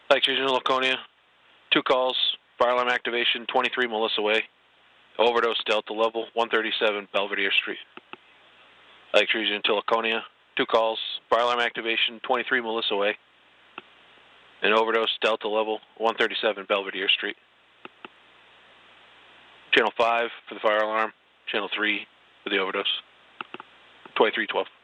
Lakes Region, Laconia. 2 calls. Fire alarm activation, 23 Melissa Way. Overdose Delta level, 137 Belvedere Street. Lakes Region to Laconia. 2 calls. Fire alarm activation, 23 Melissa Way. An overdose Delta level, 137 Belvedere Street. Channel 5 for the fire alarm. Channel 3 for the overdose. 2312.